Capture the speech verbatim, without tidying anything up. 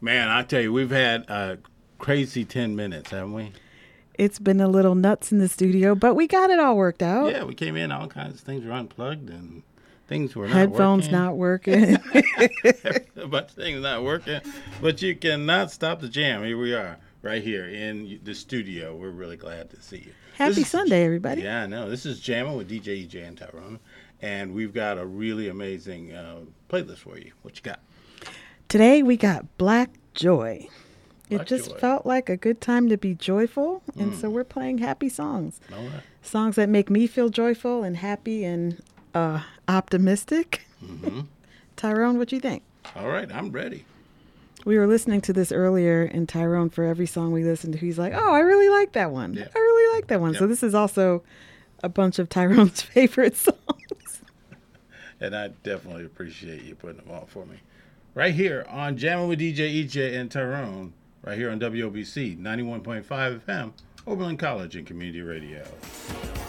Man, I tell you, we've had a crazy ten minutes, haven't we? It's been a little nuts in the studio, but we got it all worked out. Yeah, we came in, all kinds of things were unplugged and things were not Headphones working. not working. A bunch of things not working. But you cannot stop the jam. Here we are, right here in the studio. We're really glad to see you. Happy This is- Sunday, everybody. Yeah, I know. This is Jammin' with D J E J and Tyrone. And we've got a really amazing uh, playlist for you. What you got? Today we got Black Joy. Black it just Joy. felt like a good time to be joyful, and Mm. so we're playing happy songs. All right. Songs that make me feel joyful and happy and uh, optimistic. Mm-hmm. Tyrone, what you think? All right, I'm ready. We were listening to this earlier, and Tyrone, for every song we listened to, he's like, oh, I really like that one. Yeah. I really like that one. Yep. So this is also a bunch of Tyrone's favorite songs. And I definitely appreciate you putting them on for me. Right here on Jammin' with D J E J and Tyrone, right here on W O B C ninety-one point five F M, Oberlin College and Community Radio.